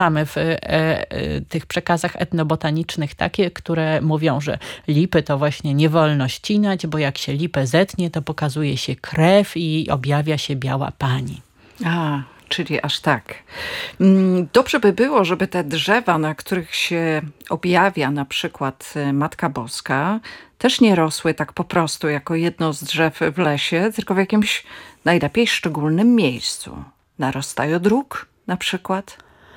Mamy w tych przekazach etnobotanicznych takie, które mówią, że lipy to właśnie nie wolno ścinać, bo jak się lipę zetnie, to pokazuje się krew i objawia się biała pani. Czyli aż tak. Dobrze by było, żeby te drzewa, na których się objawia na przykład Matka Boska, też nie rosły tak po prostu jako jedno z drzew w lesie, tylko w jakimś najlepiej szczególnym miejscu. Na rozstajodróg na przykład.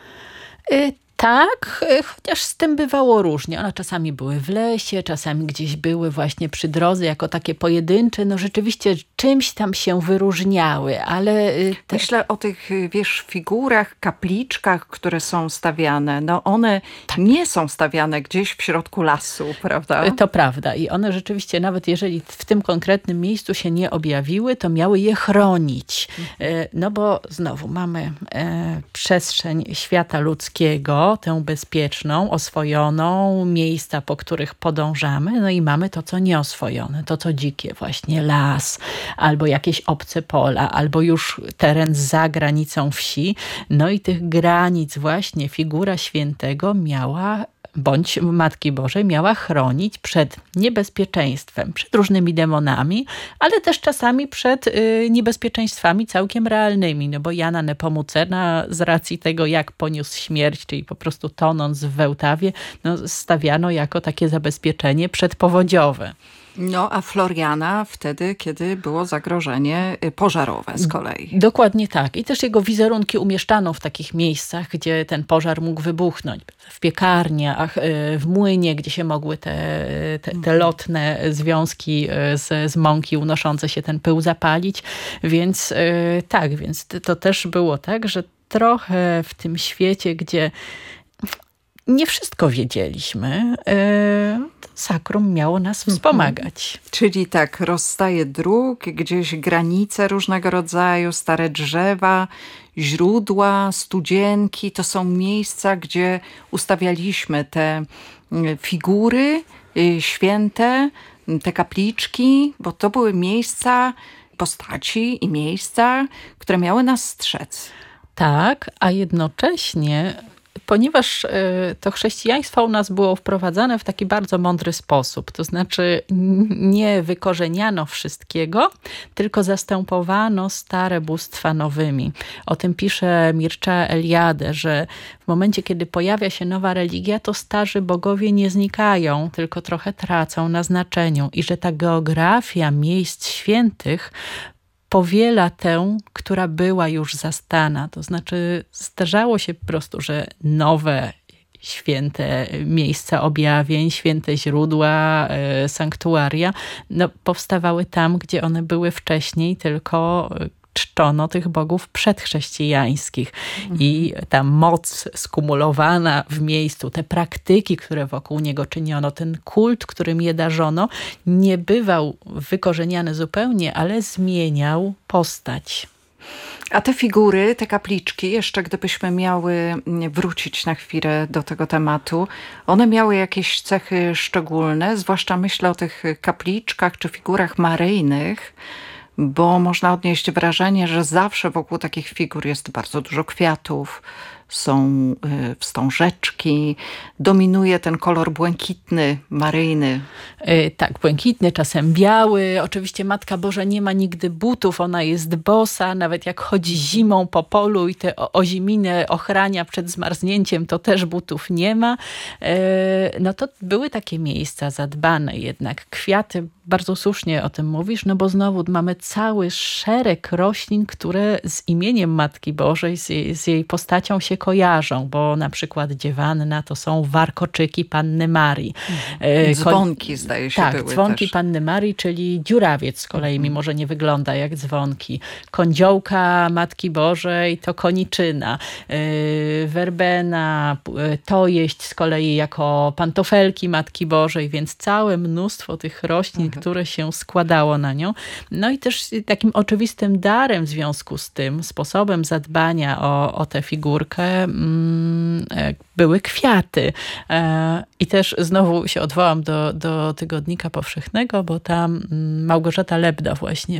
Tak, chociaż z tym bywało różnie. One czasami były w lesie, czasami gdzieś były właśnie przy drodze jako takie pojedyncze. No rzeczywiście czymś tam się wyróżniały, ale... Myślę o tych, figurach, kapliczkach, które są stawiane. No one nie są stawiane gdzieś w środku lasu, prawda? To prawda. I one rzeczywiście, nawet jeżeli w tym konkretnym miejscu się nie objawiły, to miały je chronić. No bo znowu mamy przestrzeń świata ludzkiego, tę bezpieczną, oswojoną, miejsca, po których podążamy, no i mamy to, co nieoswojone, to, co dzikie, właśnie las, albo jakieś obce pola, albo już teren za granicą wsi. No i tych granic właśnie figura świętego miała, bądź Matki Bożej miała chronić przed niebezpieczeństwem, przed różnymi demonami, ale też czasami przed niebezpieczeństwami całkiem realnymi, no bo Jana Nepomucena z racji tego, jak poniósł śmierć, czyli po prostu tonąc w Wełtawie, no, stawiano jako takie zabezpieczenie przedpowodziowe. No, a Floriana wtedy, kiedy było zagrożenie pożarowe z kolei. Dokładnie tak. I też jego wizerunki umieszczano w takich miejscach, gdzie ten pożar mógł wybuchnąć. W piekarniach, w młynie, gdzie się mogły te lotne związki z mąki unoszące się ten pył zapalić. Więc tak, więc to też było tak, że trochę w tym świecie, gdzie nie wszystko wiedzieliśmy, sakrum miało nas wspomagać. Czyli tak, rozstaje dróg, gdzieś granice różnego rodzaju, stare drzewa, źródła, studzienki. To są miejsca, gdzie ustawialiśmy te figury święte, te kapliczki, bo to były miejsca, postaci i miejsca, które miały nas strzec. Tak, a jednocześnie, ponieważ to chrześcijaństwo u nas było wprowadzane w taki bardzo mądry sposób, to znaczy nie wykorzeniano wszystkiego, tylko zastępowano stare bóstwa nowymi. O tym pisze Mircea Eliade, że w momencie, kiedy pojawia się nowa religia, to starzy bogowie nie znikają, tylko trochę tracą na znaczeniu i że ta geografia miejsc świętych powiela tę, która była już zastana. To znaczy zdarzało się po prostu, że nowe święte miejsca objawień, święte źródła, sanktuaria, no, powstawały tam, gdzie one były wcześniej, tylko czczono tych bogów przedchrześcijańskich. I ta moc skumulowana w miejscu, te praktyki, które wokół niego czyniono, ten kult, którym je darzono, nie bywał wykorzeniany zupełnie, ale zmieniał postać. A te figury, te kapliczki, jeszcze gdybyśmy miały wrócić na chwilę do tego tematu, one miały jakieś cechy szczególne, zwłaszcza myślę o tych kapliczkach czy figurach maryjnych, bo można odnieść wrażenie, że zawsze wokół takich figur jest bardzo dużo kwiatów, są wstążeczki, dominuje ten kolor błękitny, maryjny. Tak, błękitny, czasem biały. Oczywiście Matka Boża nie ma nigdy butów, ona jest bosa, nawet jak chodzi zimą po polu i te oziminy ochrania przed zmarznięciem, to też butów nie ma. No to były takie miejsca zadbane jednak. Kwiaty, bardzo słusznie o tym mówisz, no bo znowu mamy cały szereg roślin, które z imieniem Matki Bożej, z jej postacią się kojarzą, bo na przykład dziewanna to są warkoczyki Panny Marii. Dzwonki zdaje się tak, były dzwonki też. Panny Marii, czyli dziurawiec z kolei, mimo że nie wygląda jak dzwonki. Kądziołka Matki Bożej to koniczyna. Werbena, tojeść z kolei jako pantofelki Matki Bożej, więc całe mnóstwo tych roślin, które się składało na nią. No i też takim oczywistym darem w związku z tym, sposobem zadbania o tę figurkę były kwiaty. I I też znowu się odwołam do Tygodnika Powszechnego, bo tam Małgorzata Lebda właśnie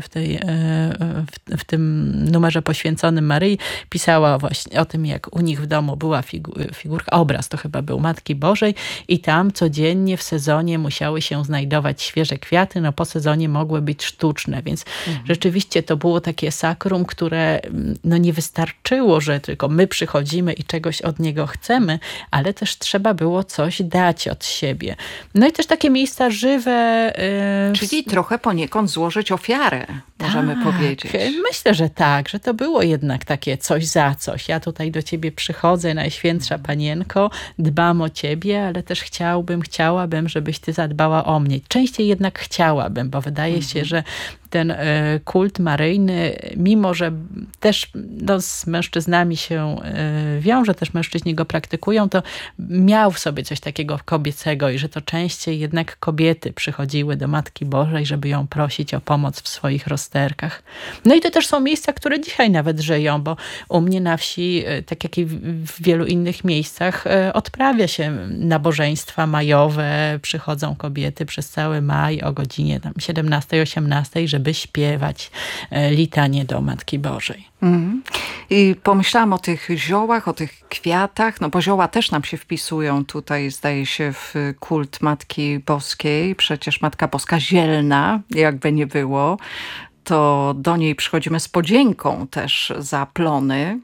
w tym numerze poświęconym Maryi pisała właśnie o tym, jak u nich w domu była figurka, obraz to chyba był Matki Bożej i tam codziennie w sezonie musiały się znajdować świeże kwiaty, no po sezonie mogły być sztuczne, więc rzeczywiście to było takie sakrum, które no nie wystarczyło, że tylko my przychodzimy i czegoś od niego chcemy, ale też trzeba było coś dać od siebie. No i też takie miejsca żywe. Czyli trochę poniekąd złożyć ofiarę, możemy powiedzieć. Myślę, że tak, że to było jednak takie coś za coś. Ja tutaj do ciebie przychodzę, Najświętsza Panienko, dbam o ciebie, ale też chciałabym, żebyś ty zadbała o mnie. Częściej jednak chciałabym, bo wydaje się, że ten kult maryjny, mimo że też z mężczyznami się wiąże, też mężczyźni go praktykują, to miał w sobie coś takiego kobiecego i że to częściej jednak kobiety przychodziły do Matki Bożej, żeby ją prosić o pomoc w swoich rozterkach. No i to też są miejsca, które dzisiaj nawet żyją, bo u mnie na wsi, tak jak i w wielu innych miejscach, odprawia się nabożeństwa majowe, przychodzą kobiety przez cały maj o godzinie 17-18, żeby śpiewać litanię do Matki Bożej. I pomyślałam o tych ziołach, o tych kwiatach, no bo zioła też nam się wpisują tutaj, zdaje się, w kult Matki Boskiej. Przecież Matka Boska zielna, jakby nie było, to do niej przychodzimy z podzięką też za plony.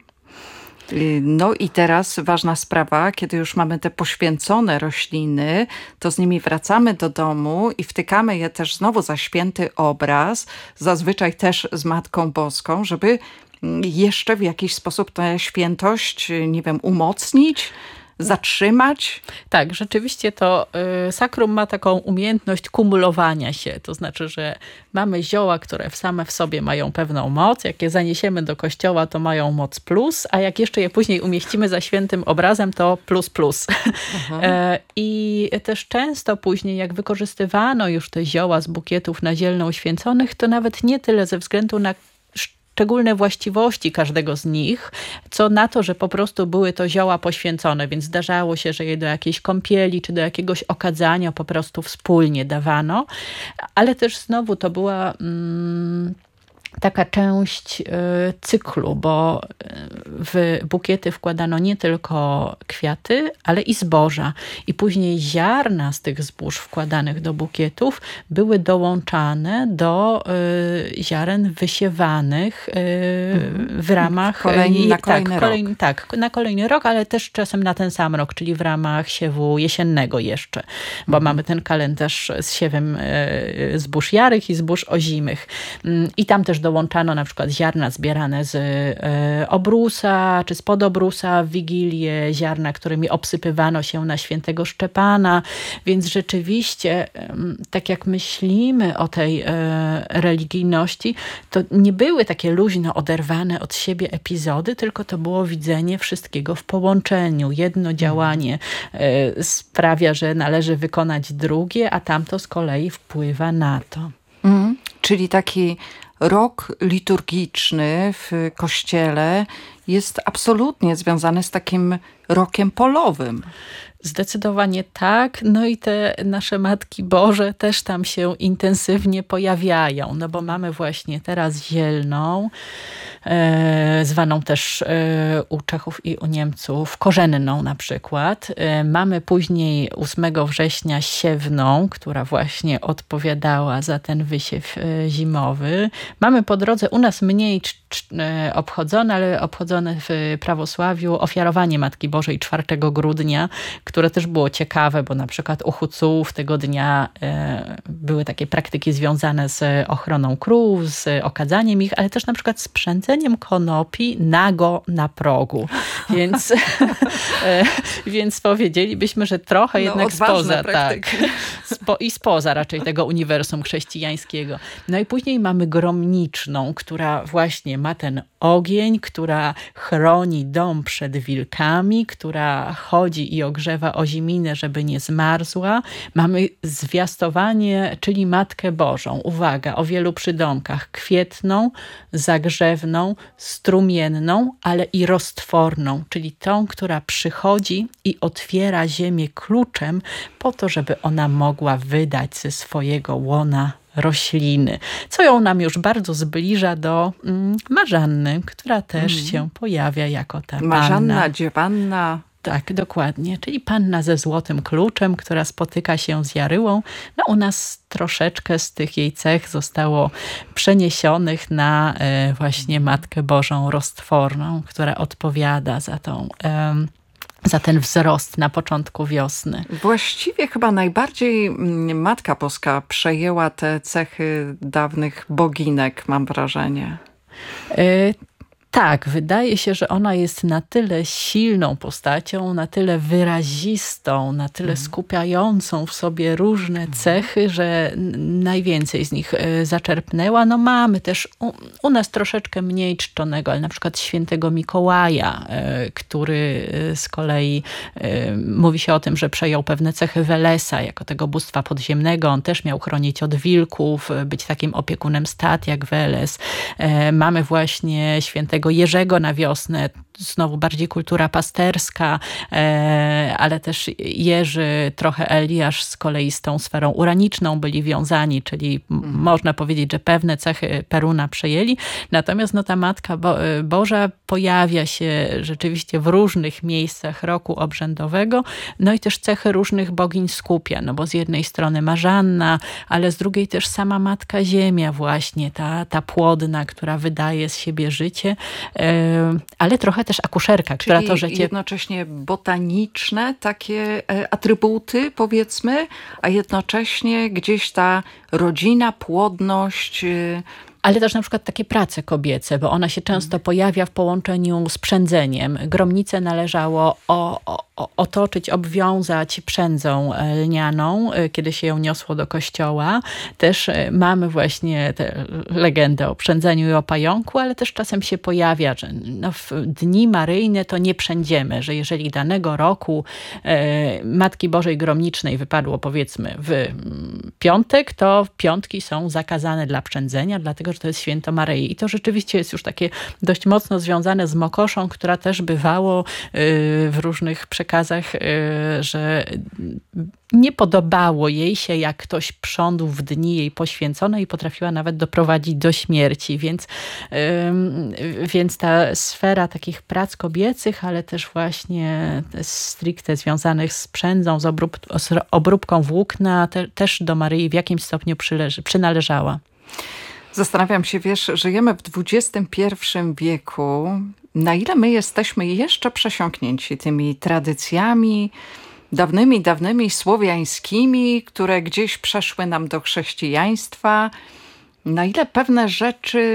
No i teraz ważna sprawa, kiedy już mamy te poświęcone rośliny, to z nimi wracamy do domu i wtykamy je też znowu za święty obraz, zazwyczaj też z Matką Boską, żeby jeszcze w jakiś sposób tę świętość, nie wiem, umocnić, zatrzymać. Tak, rzeczywiście to sakrum ma taką umiejętność kumulowania się. To znaczy, że mamy zioła, które same w sobie mają pewną moc. Jak je zaniesiemy do kościoła, to mają moc plus, a jak jeszcze je później umieścimy za świętym obrazem, to plus plus. I też często później, jak wykorzystywano już te zioła z bukietów na zielno uświęconych, to nawet nie tyle ze względu na szczególne właściwości każdego z nich, co na to, że po prostu były to zioła poświęcone, więc zdarzało się, że je do jakiejś kąpieli czy do jakiegoś okadzania po prostu wspólnie dawano, ale też znowu to była taka część cyklu, bo w bukiety wkładano nie tylko kwiaty, ale i zboża. I później ziarna z tych zbóż wkładanych do bukietów były dołączane do ziaren wysiewanych w ramach... na kolejny rok, ale też czasem na ten sam rok, czyli w ramach siewu jesiennego jeszcze, bo mamy ten kalendarz z siewem zbóż jarych i zbóż ozimych. I tam też dołączano na przykład ziarna zbierane z obrusa, czy spod obrusa w Wigilię, ziarna, którymi obsypywano się na świętego Szczepana, więc rzeczywiście, tak jak myślimy o tej religijności, to nie były takie luźno oderwane od siebie epizody, tylko to było widzenie wszystkiego w połączeniu. Jedno działanie sprawia, że należy wykonać drugie, a tamto z kolei wpływa na to. Czyli taki rok liturgiczny w kościele jest absolutnie związany z takim rokiem polowym. Zdecydowanie tak. No i te nasze Matki Boże też tam się intensywnie pojawiają, no bo mamy właśnie teraz zielną, zwaną też u Czechów i u Niemców korzenną na przykład. Mamy później 8 września siewną, która właśnie odpowiadała za ten wysiew zimowy. Mamy po drodze u nas mniej obchodzone, ale obchodzone w prawosławiu ofiarowanie Matki Bożej 4 grudnia, które też było ciekawe, bo na przykład u Hucułów tego dnia były takie praktyki związane z ochroną krów, z okadzaniem ich, ale też na przykład z przędzeniem konopi nago na progu. Więc powiedzielibyśmy, że trochę jednak spoza, spoza raczej tego uniwersum chrześcijańskiego. No i później mamy gromniczną, która właśnie ma ten ogień, która chroni dom przed wilkami, która chodzi i ogrzewa Oziminę, żeby nie zmarzła. Mamy zwiastowanie, czyli Matkę Bożą. Uwaga, o wielu przydomkach. Kwietną, zagrzewną, strumienną, ale i roztworną, czyli tą, która przychodzi i otwiera ziemię kluczem po to, żeby ona mogła wydać ze swojego łona rośliny, co ją nam już bardzo zbliża do Marzanny, która też się pojawia jako ta Marzanna, panna. dziewanna. Tak, dokładnie. Czyli panna ze złotym kluczem, która spotyka się z Jaryłą. No u nas troszeczkę z tych jej cech zostało przeniesionych na właśnie Matkę Bożą roztworną, która odpowiada za ten wzrost na początku wiosny. Właściwie chyba najbardziej Matka Boska przejęła te cechy dawnych boginek, mam wrażenie. Tak, wydaje się, że ona jest na tyle silną postacią, na tyle wyrazistą, na tyle skupiającą w sobie różne cechy, że najwięcej z nich zaczerpnęła. No mamy też u nas troszeczkę mniej czczonego, ale na przykład świętego Mikołaja, który z kolei mówi się o tym, że przejął pewne cechy Welesa jako tego bóstwa podziemnego. On też miał chronić od wilków, być takim opiekunem stad jak Weles. Mamy właśnie świętego Jerzego na wiosnę, znowu bardziej kultura pasterska, ale też Jerzy, trochę Eliasz z kolei z tą sferą uraniczną byli wiązani, czyli można powiedzieć, że pewne cechy Peruna przejęli. Natomiast no, ta Matka Boża pojawia się rzeczywiście w różnych miejscach roku obrzędowego, no i też cechy różnych bogiń skupia, no bo z jednej strony Marzanna, ale z drugiej też sama Matka Ziemia właśnie, ta płodna, która wydaje z siebie życie, ale trochę też akuszerka, która to życie... jednocześnie botaniczne takie atrybuty, powiedzmy, a jednocześnie gdzieś ta rodzina, płodność... Ale też na przykład takie prace kobiece, bo ona się często pojawia w połączeniu z przędzeniem. Gromnicę należało otoczyć, obwiązać przędzą lnianą, kiedy się ją niosło do kościoła. Też mamy właśnie tę legendę o przędzeniu i o pająku, ale też czasem się pojawia, że no w dni maryjne to nie przędziemy, że jeżeli danego roku Matki Bożej Gromnicznej wypadło powiedzmy w piątek, to piątki są zakazane dla przędzenia, dlatego że to jest święto Maryi. I to rzeczywiście jest już takie dość mocno związane z Mokoszą, która też bywało w różnych przekazach, że nie podobało jej się, jak ktoś prządł w dni jej poświęcone i potrafiła nawet doprowadzić do śmierci. Więc ta sfera takich prac kobiecych, ale też właśnie stricte związanych z przędzą, z obróbką włókna, też do Maryi w jakimś stopniu przynależała. Zastanawiam się, wiesz, żyjemy w XXI wieku. Na ile my jesteśmy jeszcze przesiąknięci tymi tradycjami dawnymi słowiańskimi, które gdzieś przeszły nam do chrześcijaństwa. Na ile pewne rzeczy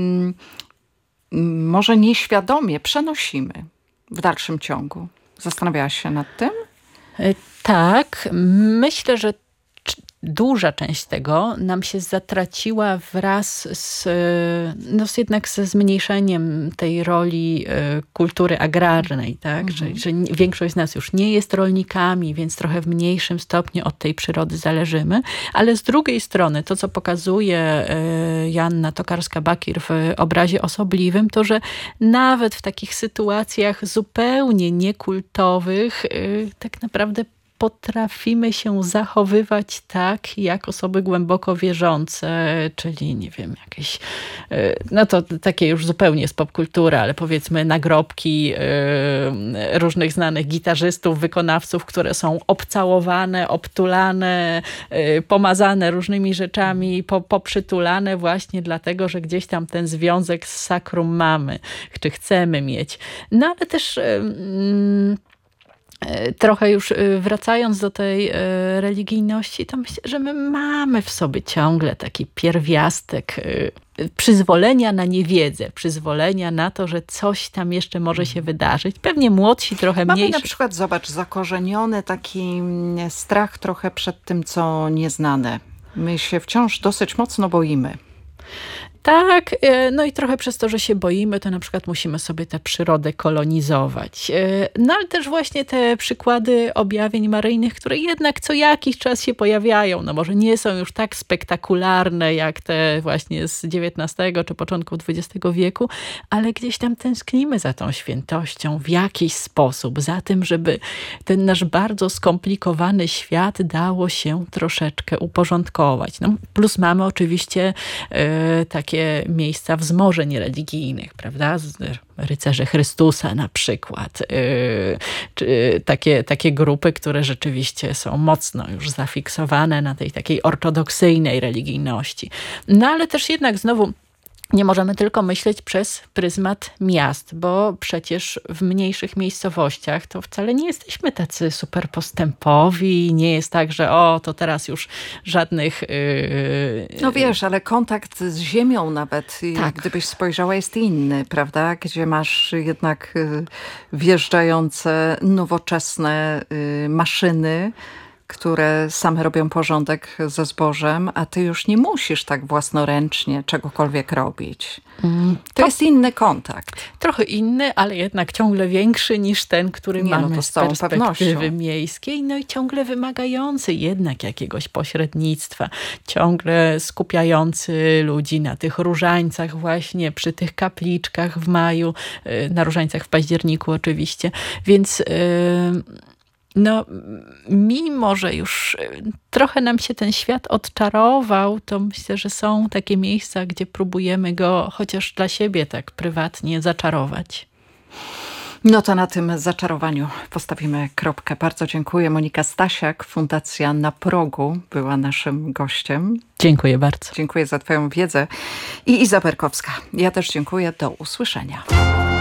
może nieświadomie przenosimy w dalszym ciągu. Zastanawiałaś się nad tym? Tak, myślę, że duża część tego nam się zatraciła wraz jednak ze zmniejszeniem tej roli kultury agrarnej, tak? Że większość z nas już nie jest rolnikami, więc trochę w mniejszym stopniu od tej przyrody zależymy, ale z drugiej strony to, co pokazuje Joanna Tokarska-Bakir w obrazie osobliwym, to, że nawet w takich sytuacjach zupełnie niekultowych tak naprawdę potrafimy się zachowywać tak, jak osoby głęboko wierzące, czyli nie wiem, jakieś, no to takie już zupełnie z popkultury, ale powiedzmy nagrobki różnych znanych gitarzystów, wykonawców, które są obcałowane, obtulane, pomazane różnymi rzeczami, poprzytulane właśnie dlatego, że gdzieś tam ten związek z sakrum mamy, czy chcemy mieć. No ale też... Trochę już wracając do tej religijności, to myślę, że my mamy w sobie ciągle taki pierwiastek przyzwolenia na niewiedzę, przyzwolenia na to, że coś tam jeszcze może się wydarzyć. Pewnie młodsi, trochę mniejsi. Mamy na przykład, zobacz, zakorzeniony taki strach trochę przed tym, co nieznane. My się wciąż dosyć mocno boimy. Tak, no i trochę przez to, że się boimy, to na przykład musimy sobie tę przyrodę kolonizować. No ale też właśnie te przykłady objawień maryjnych, które jednak co jakiś czas się pojawiają. No może nie są już tak spektakularne, jak te właśnie z XIX czy początku XX wieku, ale gdzieś tam tęsknimy za tą świętością w jakiś sposób, za tym, żeby ten nasz bardzo skomplikowany świat dało się troszeczkę uporządkować. No, plus mamy oczywiście takie miejsca wzmożeń religijnych, prawda? Rycerze Chrystusa na przykład. Czy takie grupy, które rzeczywiście są mocno już zafiksowane na tej takiej ortodoksyjnej religijności. No ale też jednak znowu nie możemy tylko myśleć przez pryzmat miast, bo przecież w mniejszych miejscowościach to wcale nie jesteśmy tacy super postępowi. Nie jest tak, że to teraz już żadnych... No wiesz, ale kontakt z ziemią nawet, tak. Gdybyś spojrzała, jest inny, prawda? Gdzie masz jednak wjeżdżające nowoczesne maszyny, które same robią porządek ze zbożem, a ty już nie musisz tak własnoręcznie czegokolwiek robić. To jest inny kontakt. Trochę inny, ale jednak ciągle większy niż ten, który mamy to z perspektywy pewnością miejskiej. No i ciągle wymagający jednak jakiegoś pośrednictwa. Ciągle skupiający ludzi na tych różańcach właśnie, przy tych kapliczkach w maju, na różańcach w październiku oczywiście. Więc... No, mimo że już trochę nam się ten świat odczarował, to myślę, że są takie miejsca, gdzie próbujemy go chociaż dla siebie tak prywatnie zaczarować. No to na tym zaczarowaniu postawimy kropkę. Bardzo dziękuję. Monika Stasiak, Fundacja Na Progu była naszym gościem. Dziękuję bardzo. Dziękuję za twoją wiedzę. I Iza Berkowska. Ja też dziękuję. Do usłyszenia.